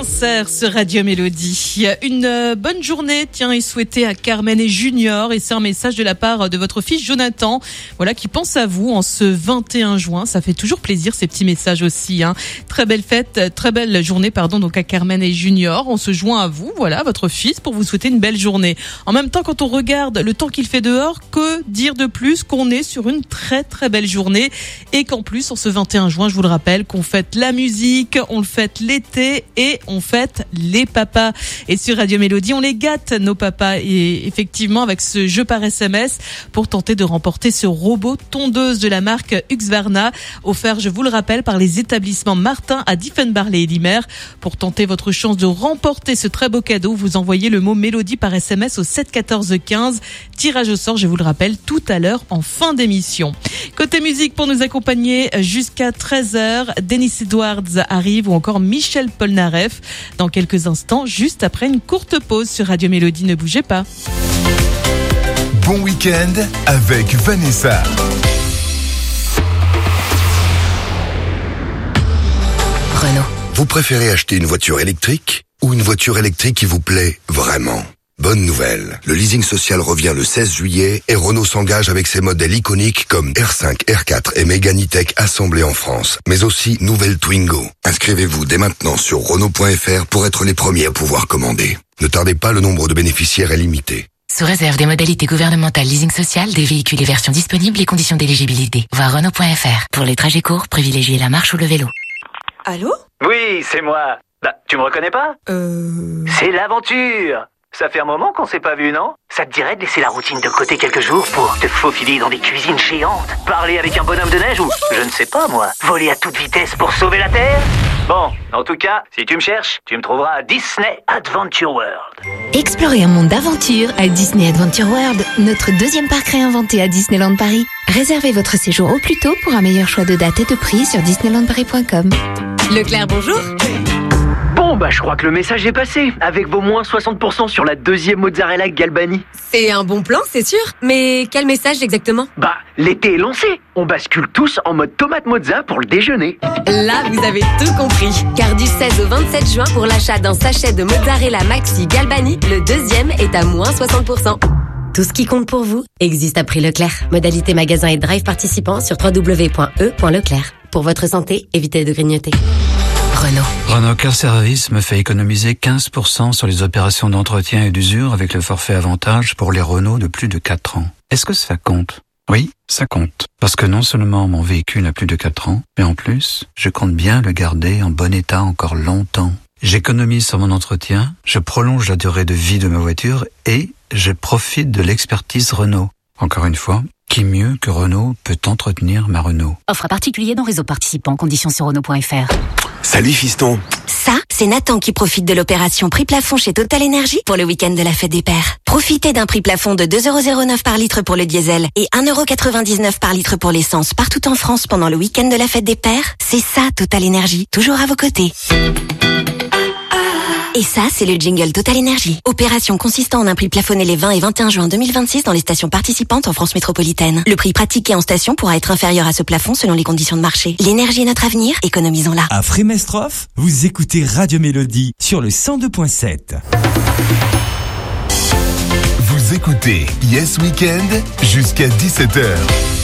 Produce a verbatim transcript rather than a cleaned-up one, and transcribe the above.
anniversaire sur Radio Mélodie. Une bonne journée, tiens, est souhaitée à Carmen et Junior, et c'est un message de la part de votre fils Jonathan, voilà, qui pense à vous en ce vingt et un juin. Ça fait toujours plaisir, ces petits messages aussi, hein. Très belle fête, très belle journée, pardon, donc à Carmen et Junior. On se joint à vous, voilà, votre fils, pour vous souhaiter une belle journée. En même temps, quand on regarde le temps qu'il fait dehors, que dire de plus qu'on est sur une très très belle journée, et qu'en plus, en ce vingt et un juin, je vous le rappelle, qu'on fête la musique, on le fête l'été et on fête les papas. Et sur Radio Mélodie, on les gâte, nos papas. Et effectivement, avec ce jeu par S M S, pour tenter de remporter ce robot tondeuse de la marque Husqvarna, offert, je vous le rappelle, par les établissements Martin à Diefenbarlé et Limer. Pour tenter votre chance de remporter ce très beau cadeau, vous envoyez le mot Mélodie par S M S au sept quatorze quinze. Tirage au sort, je vous le rappelle, tout à l'heure en fin d'émission. Côté musique, pour nous accompagner jusqu'à treize heures, Denis Edwards arrive, ou encore Michel Polnareff dans quelques instants, juste après une courte pause sur Radio Mélodie. Ne bougez pas. Bon week-end avec Vanessa. Renault. Vous préférez acheter une voiture électrique ou une voiture électrique qui vous plaît vraiment ? Bonne nouvelle, le leasing social revient le seize juillet et Renault s'engage avec ses modèles iconiques comme R cinq, R quatre et Mégane E-Tech assemblés en France, mais aussi nouvelle Twingo. Inscrivez-vous dès maintenant sur Renault point F R pour être les premiers à pouvoir commander. Ne tardez pas, le nombre de bénéficiaires est limité. Sous réserve des modalités gouvernementales leasing social, des véhicules et versions disponibles et conditions d'éligibilité. Voir Renault point F R. Pour les trajets courts, privilégiez la marche ou le vélo. Allô ? Oui, c'est moi. Bah, tu me reconnais pas ? Euh... C'est l'aventure. Ça fait un moment qu'on s'est pas vu, non ? Ça te dirait de laisser la routine de côté quelques jours pour te faufiler dans des cuisines géantes, parler avec un bonhomme de neige ou, je ne sais pas moi, voler à toute vitesse pour sauver la Terre ? Bon, en tout cas, si tu me cherches, tu me trouveras à Disney Adventure World. Explorez un monde d'aventure à Disney Adventure World, notre deuxième parc réinventé à Disneyland Paris. Réservez votre séjour au plus tôt pour un meilleur choix de date et de prix sur disneyland paris point com. Leclerc, bonjour. Bon, bah je crois que le message est passé, avec vos moins soixante pour cent sur la deuxième mozzarella Galbani. C'est un bon plan, c'est sûr. Mais quel message exactement ? Bah, l'été est lancé. On bascule tous en mode tomate mozza pour le déjeuner. Là, vous avez tout compris. Car du seize au vingt-sept juin, pour l'achat d'un sachet de mozzarella maxi Galbani, le deuxième est à moins soixante pour cent. Tout ce qui compte pour vous existe à prix Leclerc. Modalité magasin et drive participants sur w w w point e point leclerc. Pour votre santé, évitez de grignoter. Renault. Renault Car Service me fait économiser quinze pour cent sur les opérations d'entretien et d'usure avec le forfait avantage pour les Renault de plus de quatre ans. Est-ce que ça compte ? Oui, ça compte. Parce que non seulement mon véhicule a plus de quatre ans, mais en plus, je compte bien le garder en bon état encore longtemps. J'économise sur mon entretien, je prolonge la durée de vie de ma voiture et je profite de l'expertise Renault. Encore une fois, qui mieux que Renault peut entretenir ma Renault ? Offre à particulier dans réseau participant, conditions sur Renault point F R. Salut fiston. Ça, c'est Nathan qui profite de l'opération prix plafond chez Total Energy pour le week-end de la fête des pères. Profitez d'un prix plafond de deux euros zéro neuf par litre pour le diesel et un euro quatre-vingt-dix-neuf par litre pour l'essence partout en France pendant le week-end de la fête des pères. C'est ça, Total Energy, toujours à vos côtés. Et ça, c'est le jingle Total Energy. Opération consistant en un prix plafonné les vingt et vingt et un juin deux mille vingt-six dans les stations participantes en France métropolitaine. Le prix pratiqué en station pourra être inférieur à ce plafond selon les conditions de marché. L'énergie est notre avenir, économisons-la. À Frémestroff, vous écoutez Radio Mélodie sur le cent deux point sept. Vous écoutez Yes Weekend jusqu'à dix-sept heures.